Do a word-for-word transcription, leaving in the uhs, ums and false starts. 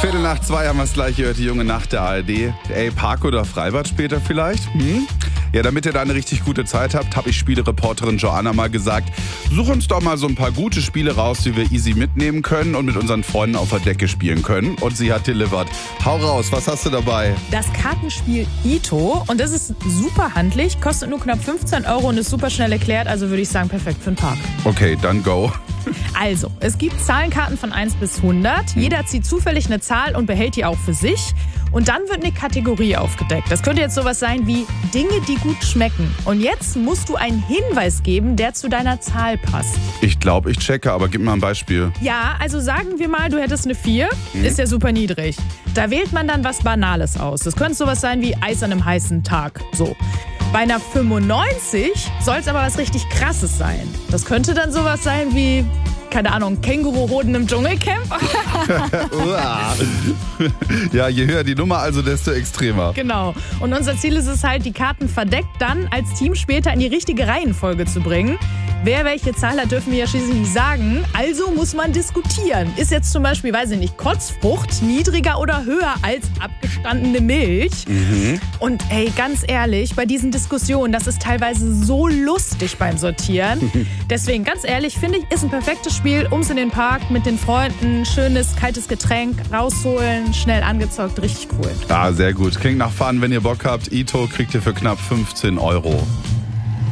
Viertel nach zwei haben wir es gleich gehört, die junge Nacht der A R D. Ey, Park oder Freibad später vielleicht? Hm? Ja, damit ihr da eine richtig gute Zeit habt, habe ich Spielereporterin Joanna mal gesagt, such uns doch mal so ein paar gute Spiele raus, die wir easy mitnehmen können und mit unseren Freunden auf der Decke spielen können. Und sie hat delivered. Hau raus, was hast du dabei? Das Kartenspiel Ito. Und das ist super handlich, kostet nur knapp fünfzehn Euro und ist super schnell erklärt. Also würde ich sagen, perfekt für den Park. Okay, dann go. Also, es gibt Zahlenkarten von eins bis hundert. Jeder zieht zufällig eine Zahl und behält die auch für sich. Und dann wird eine Kategorie aufgedeckt. Das könnte jetzt sowas sein wie Dinge, die gut schmecken. Und jetzt musst du einen Hinweis geben, der zu deiner Zahl passt. Ich glaube, ich checke, aber gib mir ein Beispiel. Ja, also sagen wir mal, du hättest eine vier, mhm. ist ja super niedrig. Da wählt man dann was Banales aus. Das könnte sowas sein wie Eis an einem heißen Tag. So. Bei einer fünfundneunzig soll es aber was richtig Krasses sein. Das könnte dann sowas sein wie, keine Ahnung, Känguruhoden im Dschungelcamp. Ja, je höher die Nummer, also desto extremer. Genau. Und unser Ziel ist es halt, die Karten verdeckt dann als Team später in die richtige Reihenfolge zu bringen. Wer welche Zahl hat, dürfen wir ja schließlich nicht sagen. Also muss man diskutieren. Ist jetzt zum Beispiel, weiß ich nicht, Kotzfrucht niedriger oder höher als abgestandene Milch? Mhm. Und ey, ganz ehrlich, bei diesen Diskussionen, das ist teilweise so lustig beim Sortieren. Deswegen, ganz ehrlich, finde ich, ist ein perfektes Spiel, ums in den Park mit den Freunden, schönes, kaltes Getränk rausholen, schnell angezockt, richtig cool. Ah, sehr gut. Klingt nach Fun, wenn ihr Bock habt. Ito kriegt ihr für knapp fünfzehn Euro.